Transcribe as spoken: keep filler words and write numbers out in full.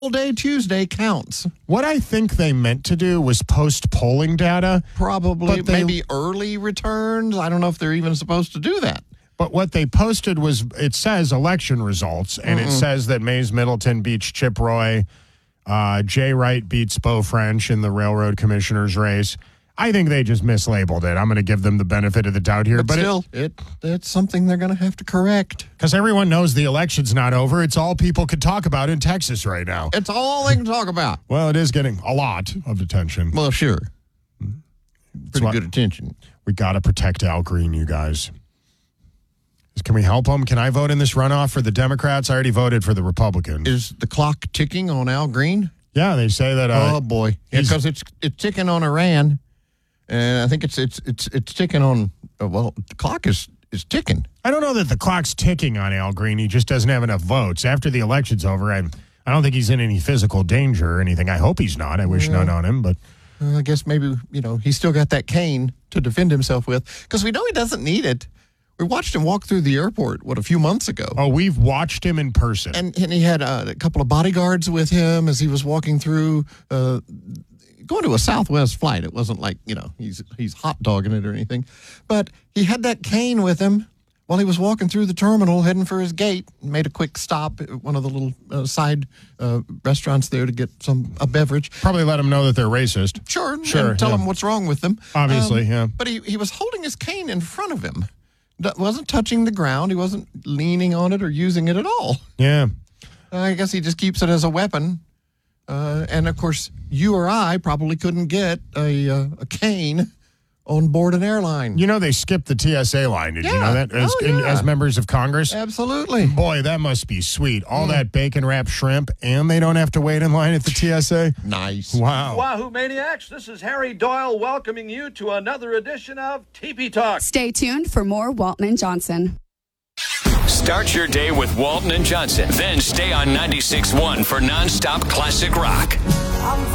day Tuesday counts. What I think they meant to do was post polling data. Probably, but they, maybe early returns. I don't know if they're even supposed to do that. But what they posted was, it says election results, and Mm-mm. it says that Mays Middleton beats Chip Roy, uh, Jay Wright beats Beau French in the railroad commissioner's race. I think they just mislabeled it. I'm going to give them the benefit of the doubt here. But, but still, it, it it's something they're going to have to correct. Because everyone knows the election's not over. It's all people could talk about in Texas right now. It's all they can talk about. Well, it is getting a lot of attention. Well, sure. Pretty what, good attention. We got to protect Al Green, you guys. Can we help him? Can I vote in this runoff for the Democrats? I already voted for the Republicans. Is the clock ticking on Al Green? Yeah, they say that. Uh, oh boy, because yeah, it's it's ticking on Iran, and I think it's it's it's it's ticking on. Uh, well, the clock is is ticking. I don't know that the clock's ticking on Al Green. He just doesn't have enough votes. After the election's over, I I don't think he's in any physical danger or anything. I hope he's not. I wish yeah. none on him, but uh, I guess maybe you know he's still got that cane to defend himself with, because we know he doesn't need it. We watched him walk through the airport, what, a few months ago. Oh, we've watched him in person. And, and he had uh, a couple of bodyguards with him as he was walking through, uh, going to a Southwest flight. It wasn't like, you know, he's he's hot dogging it or anything. But he had that cane with him while he was walking through the terminal, heading for his gate. Made a quick stop at one of the little uh, side uh, restaurants there to get some a beverage. Probably let them know that they're racist. Sure, sure and tell yeah. them what's wrong with them. Obviously, um, yeah. But he, he was holding his cane in front of him. Wasn't touching the ground. He wasn't leaning on it or using it at all. Yeah. Uh, I guess he just keeps it as a weapon. Uh, and, of course, you or I probably couldn't get a, uh, a cane on board an airline. You know they skipped the T S A line. Did yeah. you know that? As, oh, yeah. in, as members of Congress? Absolutely. Boy, that must be sweet. All mm. that bacon-wrapped shrimp, and they don't have to wait in line at the T S A? Nice. Wow. Wahoo Maniacs, this is Harry Doyle welcoming you to another edition of T P Talk. Stay tuned for more Walton and Johnson. Start your day with Walton and Johnson. Then stay on ninety-six point one for nonstop classic rock.